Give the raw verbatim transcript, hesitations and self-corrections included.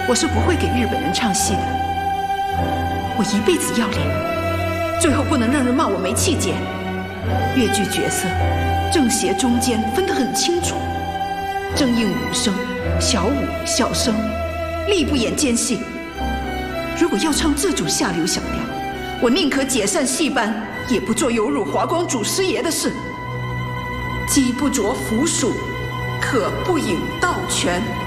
我是不会给日本人唱戏的。我一辈子要脸，最后不能让人骂我没气节。越剧角色正邪中间分得很清楚，正应武生、小武、小生，力不演奸细。如果要唱这种下流小调，我宁可解散戏班，也不做有辱华光祖师爷的事。鸡不着腐鼠，可不饮盗泉。